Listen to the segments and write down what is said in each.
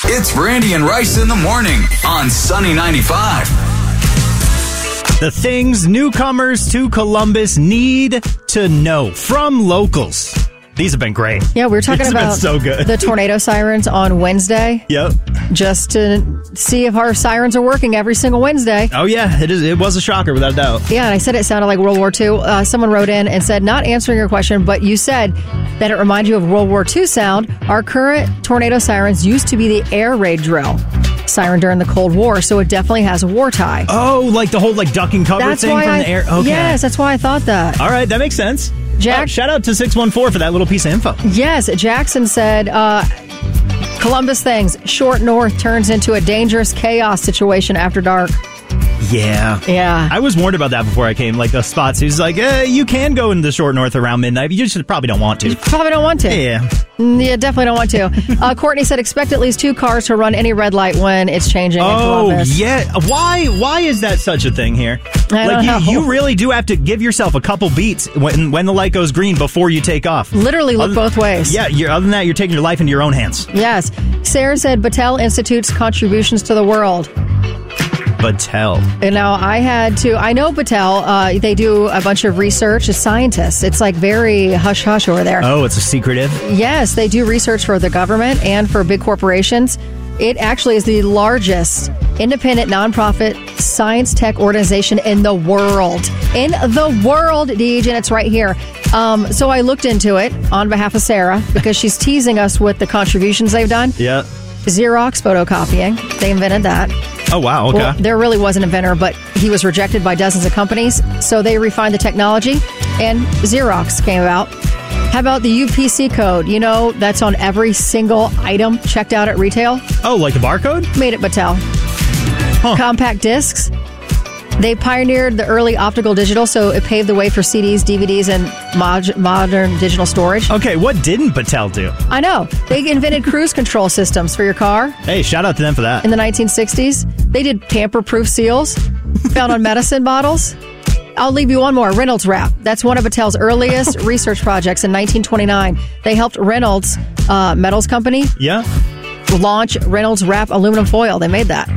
It's Randy and Rice in the morning on Sunny 95. The things newcomers to Columbus need to know from locals. These have been great. Yeah, we were talking about so good. the tornado sirens on Wednesday. Yep. Just to see if our sirens are working every single Wednesday. Oh, yeah. It was a shocker, without a doubt. Yeah, and I said it sounded like World War II. Someone wrote in and said, not answering your question, but you said that it reminds you of World War II sound. Our current tornado sirens used to be the air raid drill siren during the Cold War, so it definitely has a war tie. Oh, like the whole duck and cover thing from the air? Okay. Yes, that's why I thought that. All right, that makes sense. Shout out to 614 for that little piece of info. Yes, Jackson said, Columbus things, short north turns into a dangerous chaos situation after dark. Yeah. I was warned about that before I came, like the spots. He was like, you can go in the short north around midnight, but you just probably don't want to. You probably don't want to. Yeah. Yeah, definitely don't want to. Courtney said, expect at least 2 cars to run any red light when it's changing in Columbus. Oh, yeah. Why is that such a thing here? I don't know. You really do have to give yourself a couple beats when the light goes green before you take off. Literally look both ways. Yeah, other than that, you're taking your life into your own hands. Yes. Sarah said, Battelle Institute's contributions to the world. Battelle. And now I know Battelle, they do a bunch of research as scientists. It's like very hush-hush over there. Oh, it's a secretive? Yes, they do research for the government and for big corporations. It actually is the largest independent nonprofit science tech organization in the world. In the world, Deej, and it's right here. So I looked into it on behalf of Sarah because she's teasing us with the contributions they've done. Yeah. Xerox photocopying. They invented that. Oh, wow. Okay. Well, there really was an inventor, but he was rejected by dozens of companies. So they refined the technology, and Xerox came about. How about the UPC code? You know, that's on every single item checked out at retail. Oh, like the barcode? Made it Battelle. Huh. Compact discs. They pioneered the early optical digital, so it paved the way for CDs, DVDs, and modern digital storage. Okay, what didn't Battelle do? I know. They invented cruise control systems for your car. Hey, shout out to them for that. In the 1960s. They did tamper-proof seals found on medicine bottles. I'll leave you one more. Reynolds Wrap. That's one of Battelle's earliest research projects in 1929. They helped Reynolds Metals Company launch Reynolds Wrap aluminum foil. They made that.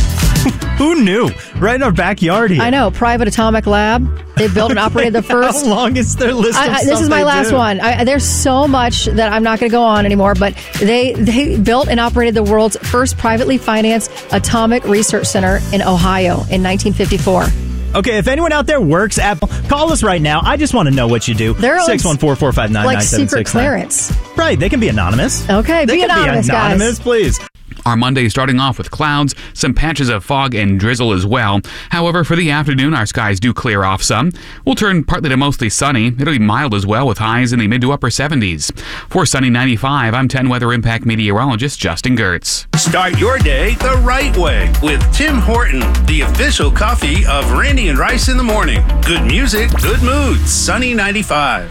Who knew? Right in our backyard here. I know. Private Atomic Lab. They built and operated the first. How long is their list of stuff This is my last one. There's so much that I'm not going to go on anymore, but they built and operated the world's first privately financed atomic research center in Ohio in 1954. Okay, if anyone out there works at, call us right now. I just want to know what you do. They're 614-459-9769. Like secret clearance. Right, they can be anonymous. Okay, be anonymous, guys. Please. Our Monday starting off with clouds, some patches of fog and drizzle as well. However, for the afternoon, our skies do clear off some. We'll turn partly to mostly sunny. It'll be mild as well with highs in the mid to upper 70s. For Sunny 95, I'm 10 Weather Impact meteorologist Justin Gertz. Start your day the right way with Tim Horton, the official coffee of Randy and Rice in the morning. Good music, good moods. Sunny 95.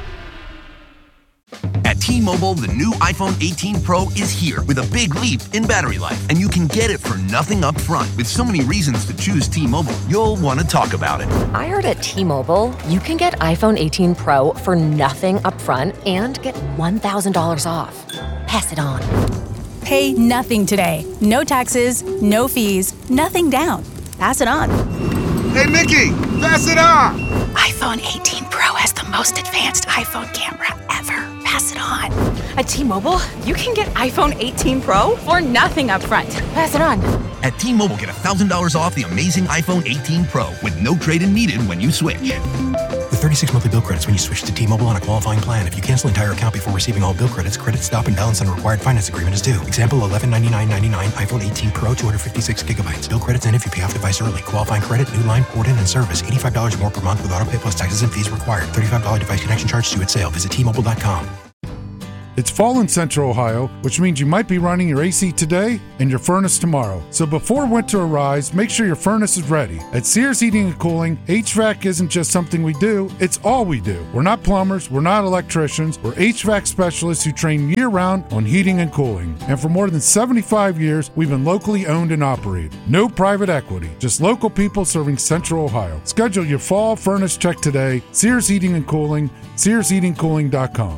At T-Mobile, the new iPhone 18 Pro is here with a big leap in battery life, and you can get it for nothing up front. With so many reasons to choose T-Mobile, you'll want to talk about it. I heard at T-Mobile, you can get iPhone 18 Pro for nothing up front and get $1,000 off. Pass it on. Pay nothing today. No taxes, no fees, nothing down. Pass it on. Hey, Mickey, pass it on. iPhone 18 Pro has the most advanced iPhone camera ever. Pass it on. At T-Mobile, you can get iPhone 18 Pro for nothing up front. Pass it on. At T-Mobile, get $1,000 off the amazing iPhone 18 Pro with no trade-in needed when you switch. With 36 monthly bill credits when you switch to T-Mobile on a qualifying plan. If you cancel entire account before receiving all bill credits, credit stop and balance on required finance agreement is due. Example, $1199.99 iPhone 18 Pro, 256 gigabytes. Bill credits end if you pay off device early. Qualifying credit, new line, port in, and service. $85 more per month with auto pay plus taxes and fees required. $35 device connection charge due at sale. Visit T-Mobile.com. It's fall in Central Ohio, which means you might be running your AC today and your furnace tomorrow. So before winter arrives, make sure your furnace is ready. At Sears Heating and Cooling, HVAC isn't just something we do, it's all we do. We're not plumbers, we're not electricians, we're HVAC specialists who train year-round on heating and cooling. And for more than 75 years, we've been locally owned and operated. No private equity, just local people serving Central Ohio. Schedule your fall furnace check today. Sears Heating and Cooling, SearsHeatingCooling.com.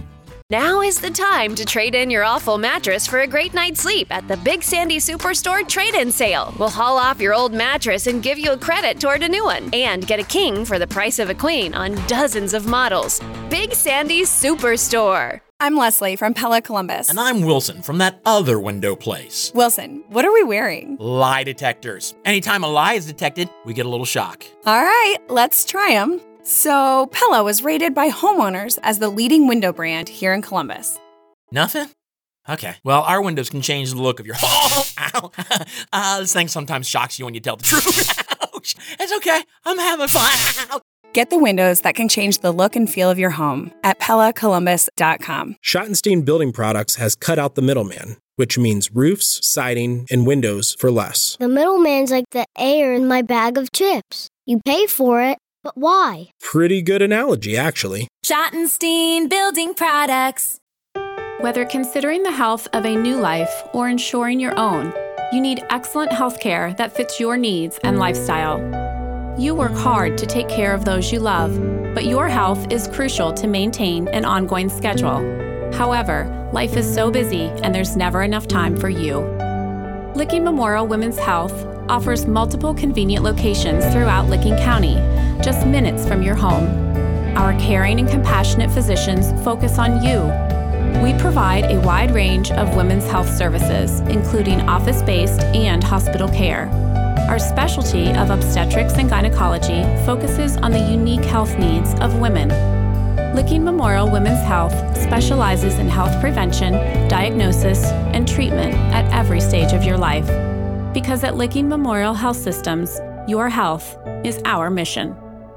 Now is the time to trade in your awful mattress for a great night's sleep at the Big Sandy Superstore trade-in sale. We'll haul off your old mattress and give you a credit toward a new one. And get a king for the price of a queen on dozens of models. Big Sandy Superstore. I'm Leslie from Pella Columbus. And I'm Wilson from that other window place. Wilson, what are we wearing? Lie detectors. Anytime a lie is detected, we get a little shock. All right, let's try them. So, Pella was rated by homeowners as the leading window brand here in Columbus. Nothing? Okay. Well, our windows can change the look of your home. Ow. This thing sometimes shocks you when you tell the truth. Ouch. It's okay. I'm having fun. Get the windows that can change the look and feel of your home at PellaColumbus.com. Schottenstein Building Products has cut out the middleman, which means roofs, siding, and windows for less. The middleman's like the air in my bag of chips. You pay for it, but why? Pretty good analogy, actually. Schottenstein Building Products. Whether considering the health of a new life or ensuring your own, you need excellent health care that fits your needs and lifestyle. You work hard to take care of those you love, but your health is crucial to maintain an ongoing schedule. However, life is so busy and there's never enough time for you. Licking Memorial Women's Health offers multiple convenient locations throughout Licking County, just minutes from your home. Our caring and compassionate physicians focus on you. We provide a wide range of women's health services, including office-based and hospital care. Our specialty of obstetrics and gynecology focuses on the unique health needs of women. Licking Memorial Women's Health specializes in health prevention, diagnosis, and treatment at every stage of your life. Because at Licking Memorial Health Systems, your health is our mission.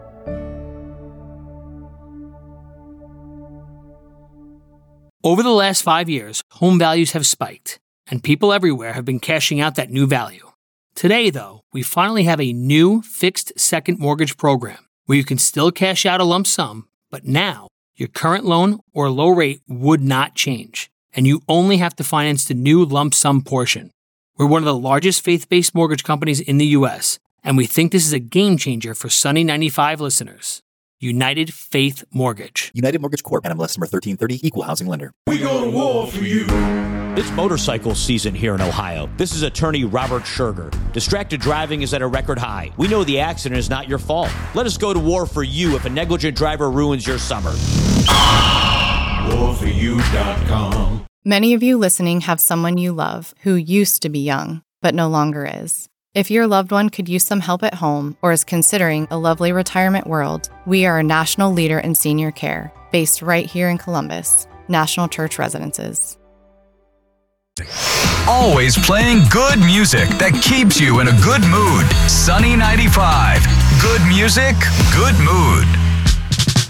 Over the last 5 years, home values have spiked, and people everywhere have been cashing out that new value. Today, though, we finally have a new fixed second mortgage program where you can still cash out a lump sum, but now your current loan or low rate would not change, and you only have to finance the new lump sum portion. We're one of the largest faith-based mortgage companies in the U.S., and we think this is a game changer for Sunny 95 listeners. United Faith Mortgage. United Mortgage Corp. NMLS number 1330, Equal Housing Lender. We go to war for you. It's motorcycle season here in Ohio. This is attorney Robert Scherger. Distracted driving is at a record high. We know the accident is not your fault. Let us go to war for you if a negligent driver ruins your summer. WarForYou.com. Many of you listening have someone you love who used to be young, but no longer is. If your loved one could use some help at home or is considering a lovely retirement world, we are a national leader in senior care, based right here in Columbus, National Church Residences. Always playing good music that keeps you in a good mood. Sunny 95. Good music, good mood.